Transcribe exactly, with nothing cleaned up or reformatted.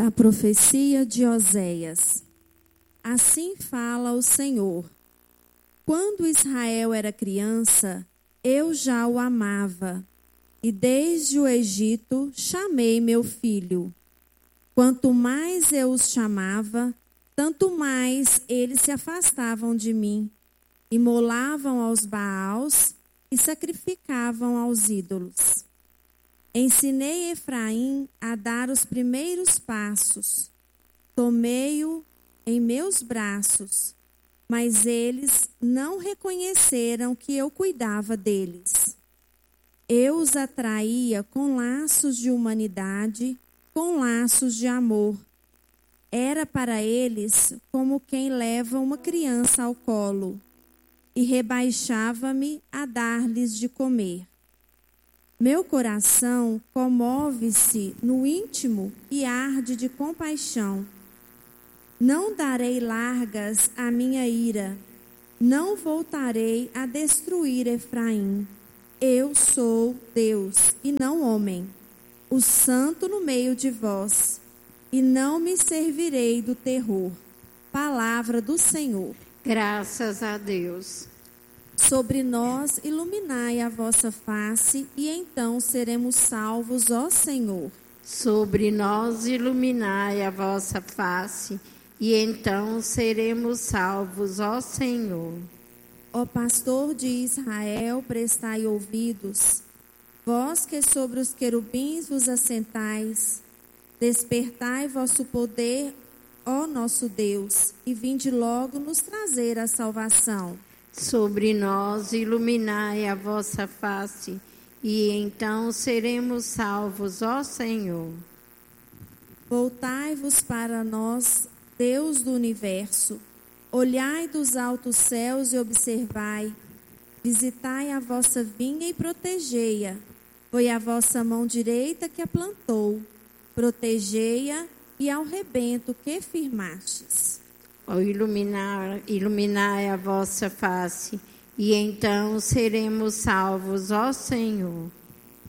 Da profecia de Oséias. Assim fala o Senhor: quando Israel era criança, eu já o amava, e desde o Egito chamei meu filho. Quanto mais eu os chamava, tanto mais eles se afastavam de mim, imolavam aos Baals e sacrificavam aos ídolos. Ensinei Efraim a dar os primeiros passos. Tomei-o em meus braços, mas eles não reconheceram que eu cuidava deles. Eu os atraía com laços de humanidade, com laços de amor. Era para eles como quem leva uma criança ao colo, e rebaixava-me a dar-lhes de comer. Meu coração comove-se no íntimo e arde de compaixão. Não darei largas à minha ira, não voltarei a destruir Efraim. Eu sou Deus e não homem, o santo no meio de vós, e não me servirei do terror. Palavra do Senhor. Graças a Deus. Sobre nós iluminai a vossa face, e então seremos salvos, ó Senhor. Sobre nós iluminai a vossa face, e então seremos salvos, ó Senhor. Ó pastor de Israel, prestai ouvidos, vós que sobre os querubins vos assentais, despertai vosso poder, ó nosso Deus, e vinde logo nos trazer a salvação. Sobre nós iluminai a vossa face, e então seremos salvos, ó Senhor. Voltai-vos para nós, Deus do universo. Olhai dos altos céus e observai. Visitai a vossa vinha e protegei-a. Foi a vossa mão direita que a plantou. Protegei-a e ao rebento que firmastes. Ao iluminar, iluminai a vossa face, e então seremos salvos, ó Senhor.